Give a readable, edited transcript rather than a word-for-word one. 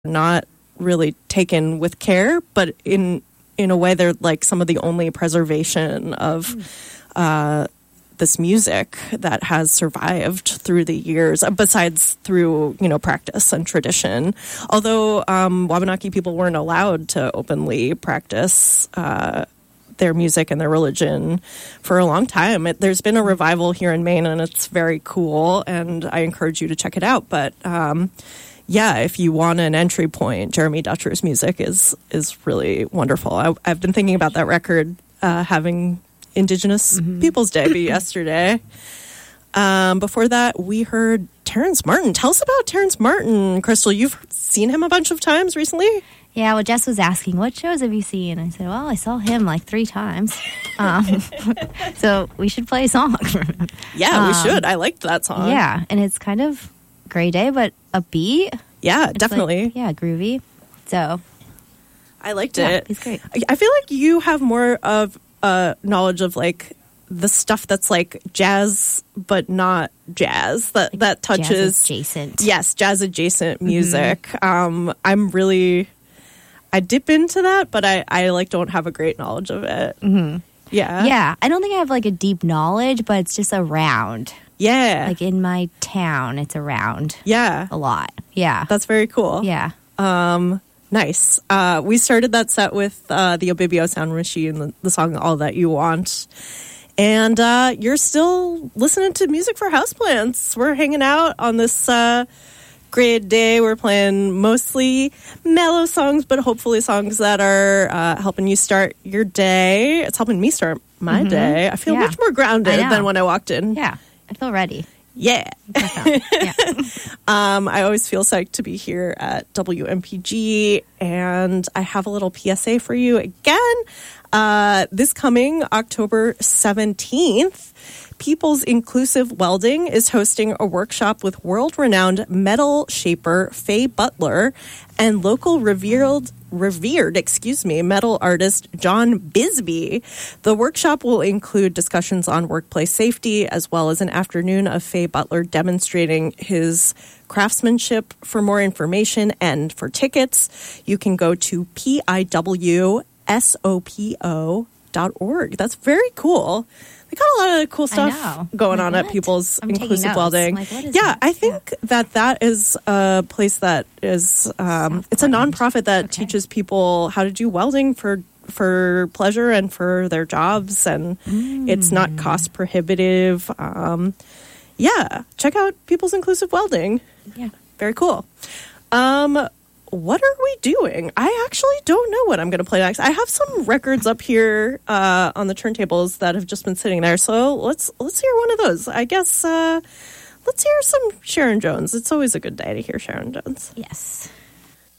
not really taken with care, but in a way they're like some of the only preservation of this music that has survived through the years, besides through, practice and tradition. Although Wabanaki people weren't allowed to openly practice their music and their religion for a long time. There's been a revival here in Maine, and it's very cool, and I encourage you to check it out. But if you want an entry point, Jeremy Dutcher's music is really wonderful. I've been thinking about that record having Indigenous Peoples Day be yesterday. Before that, we heard Terrence Martin. Tell us about Terrence Martin, Crystal. You've seen him a bunch of times recently? Yeah, well, Jess was asking, what shows have you seen? I said, well, I saw him like 3 times. So we should play a song for him. Yeah, we should. I liked that song. Yeah, and it's kind of Gray Day, but upbeat. Yeah, It's definitely. Groovy. So I liked it. He's great. I feel like you have more of knowledge of like the stuff that's like jazz, but not jazz. That touches jazz adjacent. Yes, jazz adjacent music. I dip into that, but I like don't have a great knowledge of it. Mm-hmm. Yeah. Yeah, I don't think I have like a deep knowledge, but it's just around. Yeah. Like in my town, it's around. Yeah. A lot. Yeah. That's very cool. Yeah. Nice. We started that set with the Obibio Sound Machine, the song All That You Want. And you're still listening to Music for Houseplants. We're hanging out on this great day. We're playing mostly mellow songs, but hopefully songs that are helping you start your day. It's helping me start my day. I feel much more grounded than when I walked in. Yeah. I feel ready. Yeah. Yeah. I always feel psyched to be here at WMPG, and I have a little PSA for you again. This coming October 17th, People's Inclusive Welding is hosting a workshop with world-renowned metal shaper Faye Butler and local revered metal artist John Bisbee. The workshop will include discussions on workplace safety, as well as an afternoon of Faye Butler demonstrating his craftsmanship. For more information and for tickets, you can go to piwsopo.org. That's very cool. They got a lot of cool stuff going on at People's Inclusive Welding. I think that is a place that is, it's a nonprofit that teaches people how to do welding for pleasure and for their jobs, and it's not cost prohibitive. Check out People's Inclusive Welding. Yeah. Very cool. What are we doing? I actually don't know what I'm going to play next. I have some records up here on the turntables that have just been sitting there. So let's hear one of those. I guess let's hear some Sharon Jones. It's always a good day to hear Sharon Jones. Yes.